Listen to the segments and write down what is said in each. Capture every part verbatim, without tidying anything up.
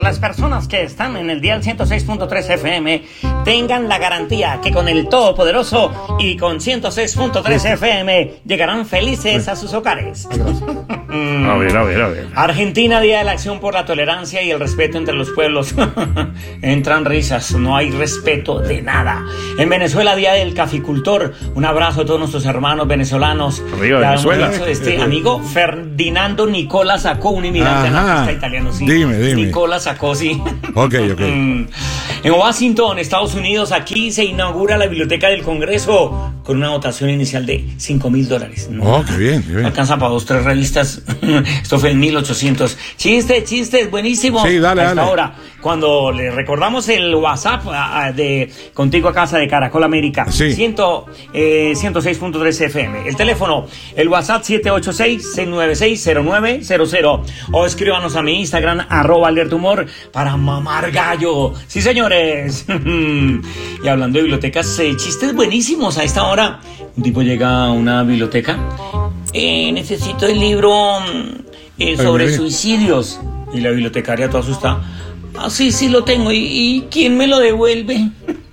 Las personas que están en el dial ciento seis punto tres F M tengan la garantía que con el Todopoderoso y con ciento seis punto tres F M llegarán felices a sus hogares. A ver, a ver, a ver. Argentina, Día de la Acción por la Tolerancia y el Respeto entre los Pueblos. Entran risas, no hay respeto de nada. En Venezuela, Día del Caficultor. Un abrazo a todos nuestros hermanos venezolanos. Arriba Venezuela. De este amigo Ferdinando Nicola Sacco, un inmigrante anarquista italiano. Sí. Dime, dime. Nicola Sacco, sí. Ok, ok. En Washington, Estados Unidos, aquí se inaugura la Biblioteca del Congreso con una dotación inicial de cinco mil dólares. Oh, qué bien, qué bien. Alcanza para dos, tres revistas. Esto fue en mil ochocientos. Chistes, chistes, buenísimo. Sí, dale, a esta dale. hora, cuando le recordamos el WhatsApp a, a, de Contigo a Casa de Caracol América. Sí. ciento seis punto tres F M. El teléfono, el WhatsApp siete ocho seis, seis nueve seis, cero nueve cero cero. O escríbanos a mi Instagram, arroba alertumor, para mamar gallo. Sí, señores. Y hablando de bibliotecas, eh, chistes buenísimos a esta hora. Un tipo llega a una biblioteca. Eh, necesito el libro eh, sobre Ay, suicidios. Y la bibliotecaria toda asustada. Ah, sí, sí lo tengo. ¿Y, y quién me lo devuelve?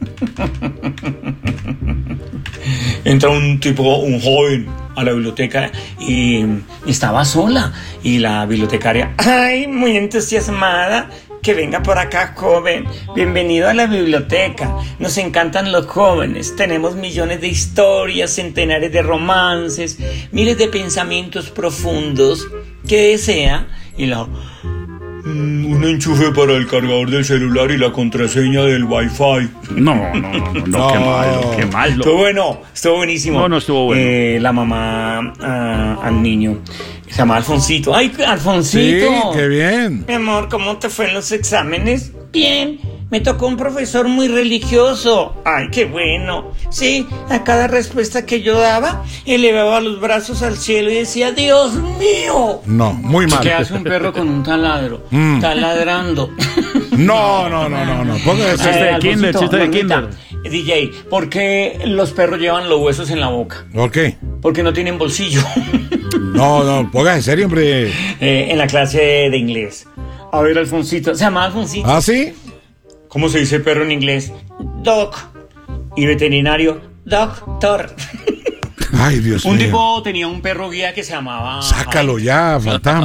Entra un tipo, un joven a la biblioteca y estaba sola. Y la bibliotecaria, ay, muy entusiasmada. Que venga por acá, joven. Bienvenido a la biblioteca. Nos encantan los jóvenes. Tenemos millones de historias, centenares de romances, miles de pensamientos profundos. ¿Qué desea? Y la... Mm, un enchufe para el cargador del celular y la contraseña del Wi-Fi. No, no, no, no, no, No. qué malo, qué malo. Estuvo bueno, estuvo buenísimo. No, no estuvo bueno. Eh, la mamá ah, al niño se llama Alfonsito. ¡Ay, Sí, Alfonsito! qué bien. Mi amor, ¿cómo te fue en los exámenes? Bien, me tocó un profesor muy religioso. Ay, qué bueno. Sí, a cada respuesta que yo daba, elevaba los brazos al cielo y decía, ¡Dios mío! No, muy mal. ¿Qué hace un perro con un taladro? Mm. Está ladrando. No, no, no, no, no. Ponga eso. Chiste de Alfonsito, kinder, chiste de Normita, kinder. D J, ¿por qué los perros llevan los huesos en la boca? Ok. Porque no tienen bolsillo. No, no, ponga en serio, hombre. Eh, en la clase de, de inglés. A ver, Alfonsito. ¿Se llama Alfonsito? ¿Ah, sí? ¿Cómo se dice perro en inglés? Dog. Y veterinario, doctor. Ay, Dios Un mío. tipo tenía un perro guía que se llamaba... Sácalo Ay, ya, fantasma.